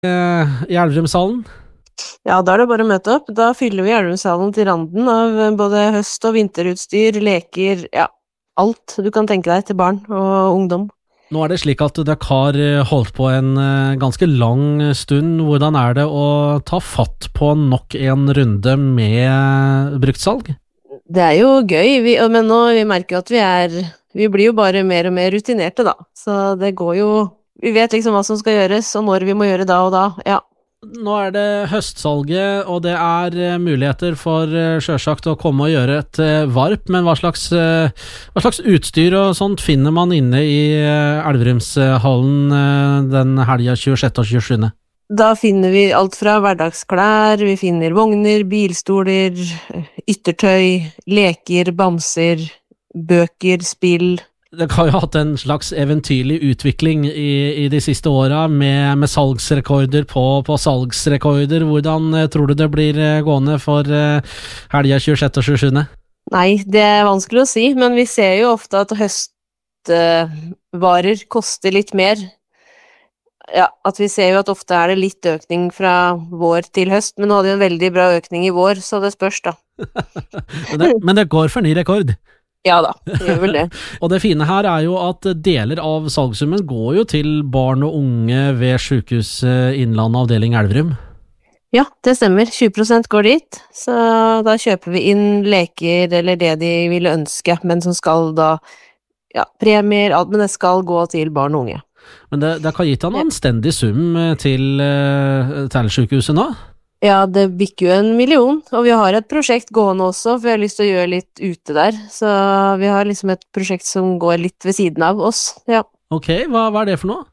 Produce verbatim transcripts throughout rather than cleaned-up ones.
eh, i Elverumshallen? Ja, da er det bare å møte opp. Da fyller vi Elverumshallen til randen av både høst- og vinterutstyr, leker, ja, alt du kan tenke deg til barn og ungdom. Nå er det slik at dere har holdt på en eh, ganske lang stund. Hvordan er det å ta fatt på nok en runde med bruktsalg? Det er jo gøy, vi, men nå vi merker jo at vi er, vi blir jo bare mer og mer rutinerte da. Så det går jo, vi vet liksom hva som skal gjøres, og når vi må gjøre da og da, ja. Nå er det høstsalget, og det er eh, muligheter for eh, selvsagt å komme og gjøre et eh, varp, men hva slags, eh, hva slags utstyr og sånt finner man inne i eh, Elverumshallen eh, den helga tjuesjette og tjuesjuende? Da finner vi alt fra hverdagsklær, vi finner vogner, bilstoler, yttertøy, leker, bamser, bøker, spill. Det har jo hatt en slags eventyrlig utvikling i, i de siste åra, med, med salgsrekorder på, på salgsrekorder. Hvordan eh, tror du det blir eh, gående for eh, helga tjuesjette og tjuesjuende? Nei, det er vanskelig å si, men vi ser jo ofte at høstvarer koster litt mer. Ja, at vi ser jo at ofte er det litt økning fra vår til høst, men nå hadde vi en veldig bra økning i vår, så det spørs da. men, det, men det går for ny rekord. Ja da, det gjør vel det. Og det fine her er jo at deler av salgssummen går jo til barn og unge ved Sykehuset Innlandet avdeling Elverum. Ja, det stemmer. tjue prosent går dit, så da kjøper vi inn leker eller det de ville ønske, men som skal da, ja, premier, alt, men det skal gå til barn og unge. Men det, det har gitt en anstendig sum til, til sykehuset nå? Ja, det bikker jo en million, og vi har et prosjekt gående også, for vi har lyst til å gjøre litt ute der, så vi har liksom et prosjekt som går litt ved siden av oss, ja. Ok, hva, hva er det for noe?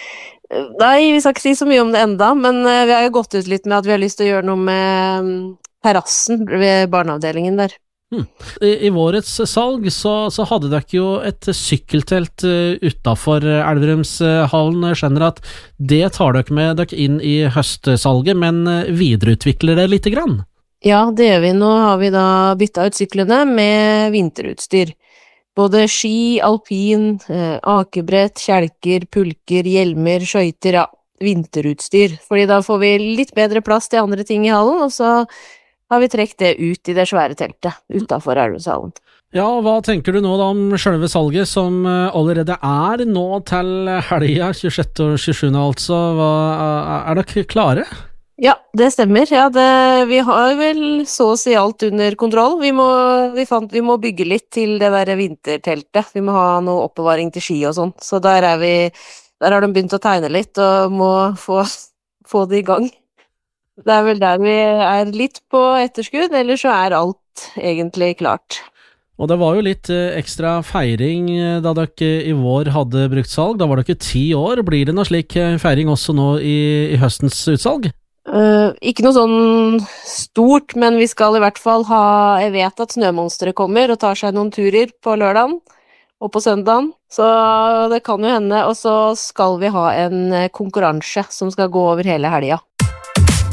Nei, vi skal ikke si så mye om det enda, men vi har jo gått ut litt med at vi har lyst til å gjøre noe med terrassen ved barneavdelingen der. Hmm. I, I vårets salg så, så hadde dere jo et sykkeltelt uh, utenfor Elverumshallen. Jeg skjønner at det tar dere med dere inn i høstsalget, men uh, videreutvikler det lite grann? Ja, det gjør vi. Nå har vi da byttet ut syklene med vinterutstyr. Både ski, alpin, uh, akebrett, kjelker, pulker, hjelmer, skøyter, ja, vinterutstyr. Fordi da får vi litt bedre plass til andre ting i hallen, og så har vi trekt det ut i det svære teltet utenfor Elverumshallen. Ja, hva tenker du nå da om selve salget som allerede er nå til helga tjuesjette og tjuesjuende, altså? Hva, er dere klare? Ja, det stemmer. Ja, det, vi har vel så å si alt under kontroll. Vi må, vi fant, vi må bygge litt til det der vinterteltet. Vi må ha noe oppbevaring til ski og sånn. Så der er vi, der har de begynt å tegne litt og må få, få det i gang. Det er vel der vi er litt på etterskudd, eller så er alt egentlig klart. Og det var jo litt ekstra feiring da dere i vår hadde brukt salg. Da var dere ti år. Blir det noe slik feiring også nå i, i høstens utsalg? Uh, ikke noe sånn stort, men vi skal i hvert fall ha, jeg vet at Snømonsteret kommer og tar seg noen turer på lørdagen og på søndagen, så det kan jo hende, og så skal vi ha en konkurranse som skal gå over hele helga.